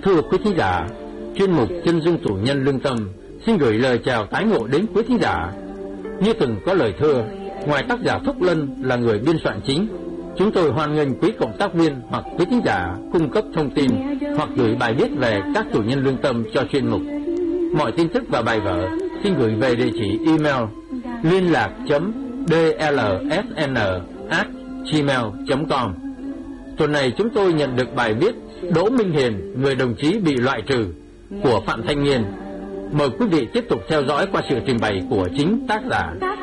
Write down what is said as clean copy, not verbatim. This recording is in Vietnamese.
Thưa quý thính giả, chuyên mục Chân dung tù nhân lương tâm xin gửi lời chào tái ngộ đến quý thính giả. Như từng có lời thưa, ngoài tác giả Thúc Lân là người biên soạn chính, chúng tôi hoan nghênh quý cộng tác viên hoặc quý thính giả cung cấp thông tin hoặc gửi bài viết về các tù nhân lương tâm cho chuyên mục. Mọi tin tức và bài vở xin gửi về địa chỉ email liên lạc.dlsn@gmail.com. Tuần này chúng tôi nhận được bài viết Đỗ Minh Hiền, người đồng chí bị loại trừ của Phạm Thanh Nghiên. Mời quý vị tiếp tục theo dõi qua sự trình bày của chính tác giả.